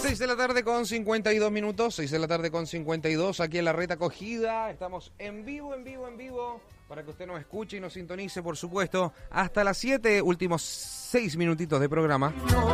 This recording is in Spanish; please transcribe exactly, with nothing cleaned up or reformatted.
seis de la tarde con cincuenta y dos minutos, seis de la tarde con cincuenta y dos, aquí en la Red Acogida. Estamos en vivo, en vivo, en vivo, para que usted nos escuche y nos sintonice, por supuesto, hasta las siete, últimos seis minutitos de programa.